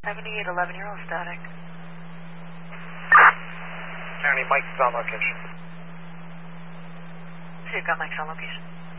78, 11-year-old static. County, Mike's on location. So you've got Mike's on location.